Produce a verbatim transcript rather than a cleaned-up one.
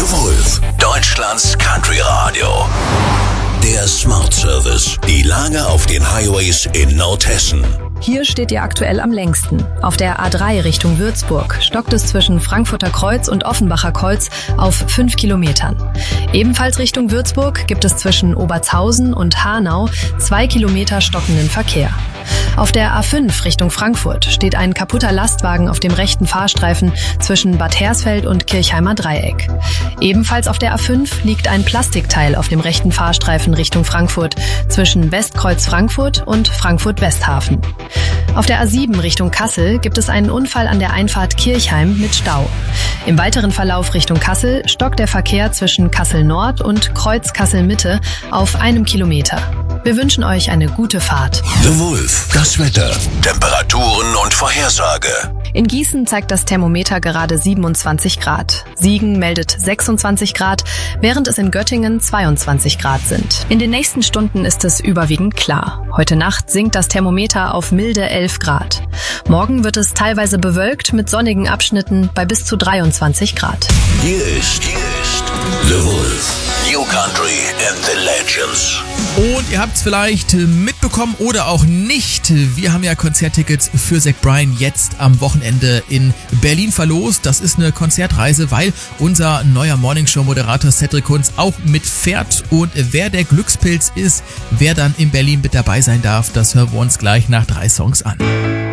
The Wolf, Deutschlands Country Radio. Der Smart Service. Die Lage auf den Highways in Nordhessen. Hier steht ihr aktuell am längsten. Auf der A drei Richtung Würzburg stockt es zwischen Frankfurter Kreuz und Offenbacher Kreuz auf fünf Kilometern. Ebenfalls Richtung Würzburg gibt es zwischen Obertshausen und Hanau zwei Kilometer stockenden Verkehr. Auf der A fünf Richtung Frankfurt steht ein kaputter Lastwagen auf dem rechten Fahrstreifen zwischen Bad Hersfeld und Kirchheimer Dreieck. Ebenfalls auf der A fünf liegt ein Plastikteil auf dem rechten Fahrstreifen Richtung Frankfurt zwischen Westkreuz Frankfurt und Frankfurt Westhafen. Auf der A sieben Richtung Kassel gibt es einen Unfall an der Einfahrt Kirchheim mit Stau. Im weiteren Verlauf Richtung Kassel stockt der Verkehr zwischen Kassel Nord und Kreuz Kassel Mitte auf einem Kilometer. Wir wünschen euch eine gute Fahrt. The Wolf, das Wetter, Temperaturen und Vorhersage. In Gießen zeigt das Thermometer gerade siebenundzwanzig Grad. Siegen meldet sechsundzwanzig Grad, während es in Göttingen zweiundzwanzig Grad sind. In den nächsten Stunden ist es überwiegend klar. Heute Nacht sinkt das Thermometer auf milde elf Grad. Morgen wird es teilweise bewölkt mit sonnigen Abschnitten bei bis zu dreiundzwanzig Grad. Hier ist, hier ist The Wolf. New Country and the Legends. Und ihr habt es vielleicht mitbekommen oder auch nicht. Wir haben ja Konzerttickets für Zach Bryan jetzt am Wochenende in Berlin verlost. Das ist eine Konzertreise, weil unser neuer Morningshow-Moderator Cedric Kunz auch mitfährt. Und wer der Glückspilz ist, wer dann in Berlin mit dabei sein darf, das hören wir uns gleich nach drei Songs an.